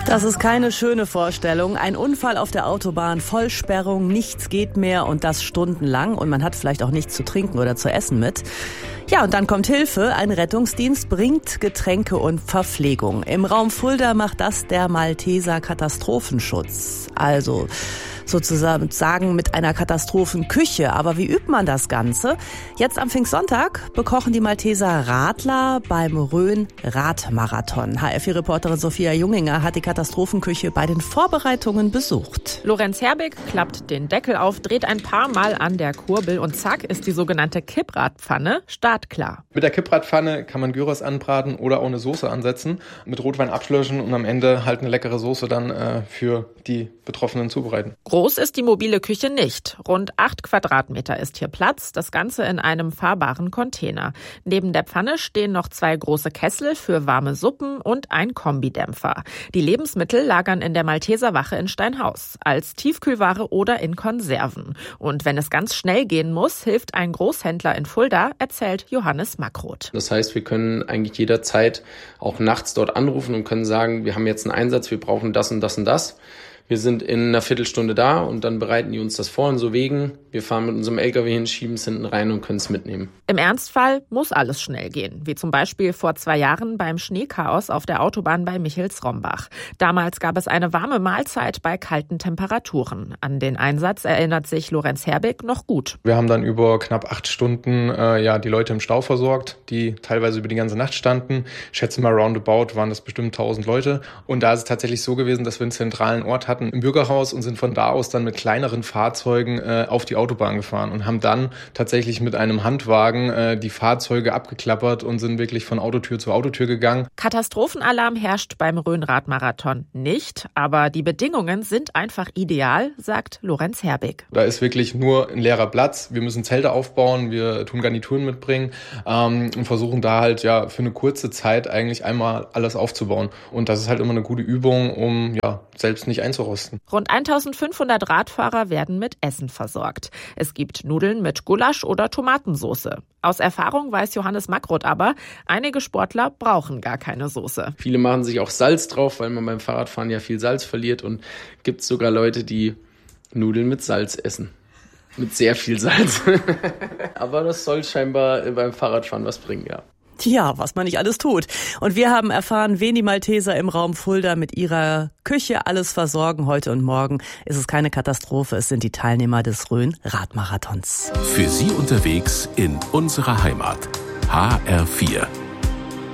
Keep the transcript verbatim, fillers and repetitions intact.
Das ist keine schöne Vorstellung. Ein Unfall auf der Autobahn, Vollsperrung, nichts geht mehr und das stundenlang. Und man hat vielleicht auch nichts zu trinken oder zu essen mit. Ja, und dann kommt Hilfe. Ein Rettungsdienst bringt Getränke und Verpflegung. Im Raum Fulda macht das der Malteser Katastrophenschutz. Also sozusagen mit einer Katastrophenküche. Aber wie übt man das Ganze? Jetzt am Pfingstsonntag bekochen die Malteser Radler beim Rhön-Radmarathon. H R vier-Reporterin Sophia Junginger hat die Katastrophenküche bei den Vorbereitungen besucht. Lorenz Herbig klappt den Deckel auf, dreht ein paar Mal an der Kurbel und zack ist die sogenannte Kippradpfanne startklar. Mit der Kippradpfanne kann man Gyros anbraten oder auch eine Soße ansetzen, mit Rotwein abschlöschen und am Ende halt eine leckere Soße dann äh, für die Betroffenen zubereiten. Groß ist die mobile Küche nicht. Rund acht Quadratmeter ist hier Platz, das Ganze in einem fahrbaren Container. Neben der Pfanne stehen noch zwei große Kessel für warme Suppen und ein Kombidämpfer. Die Lebensmittel lagern in der Malteser Wache in Steinhaus, als Tiefkühlware oder in Konserven. Und wenn es ganz schnell gehen muss, hilft ein Großhändler in Fulda, erzählt Johannes Makroth. Das heißt, wir können eigentlich jederzeit auch nachts dort anrufen und können sagen, wir haben jetzt einen Einsatz, wir brauchen das und das und das. Wir sind in einer Viertelstunde da und dann bereiten die uns das vor in so Wegen. Wir fahren mit unserem L K W hin, schieben es hinten rein und können es mitnehmen. Im Ernstfall muss alles schnell gehen, wie zum Beispiel vor zwei Jahren beim Schneechaos auf der Autobahn bei Michels-Rombach. Damals gab es eine warme Mahlzeit bei kalten Temperaturen. An den Einsatz erinnert sich Lorenz Herbig noch gut. Wir haben dann über knapp acht Stunden äh, ja die Leute im Stau versorgt, die teilweise über die ganze Nacht standen. Ich schätze mal roundabout waren das bestimmt tausend Leute. Und da ist es tatsächlich so gewesen, dass wir einen zentralen Ort hatten im Bürgerhaus und sind von da aus dann mit kleineren Fahrzeugen äh, auf die Autobahn gefahren und haben dann tatsächlich mit einem Handwagen äh, die Fahrzeuge abgeklappert und sind wirklich von Autotür zu Autotür gegangen. Katastrophenalarm herrscht beim Rhön-Radmarathon nicht, aber die Bedingungen sind einfach ideal, sagt Lorenz Herbig. Da ist wirklich nur ein leerer Platz. Wir müssen Zelte aufbauen, wir tun Garnituren mitbringen ähm, und versuchen da halt ja für eine kurze Zeit eigentlich einmal alles aufzubauen. Und das ist halt immer eine gute Übung, um ja selbst nicht einzurosten. Rund eintausendfünfhundert Radfahrer werden mit Essen versorgt. Es gibt Nudeln mit Gulasch oder Tomatensauce. Aus Erfahrung weiß Johannes Makroth aber, einige Sportler brauchen gar keine Soße. Viele machen sich auch Salz drauf, weil man beim Fahrradfahren ja viel Salz verliert. Und gibt es sogar Leute, die Nudeln mit Salz essen. Mit sehr viel Salz. Aber das soll scheinbar beim Fahrradfahren was bringen, ja. Tja, was man nicht alles tut. Und wir haben erfahren, wen die Malteser im Raum Fulda mit ihrer Küche alles versorgen. Heute und morgen ist es keine Katastrophe. Es sind die Teilnehmer des Rhön-Radmarathons. Für Sie unterwegs in unserer Heimat. H R vier.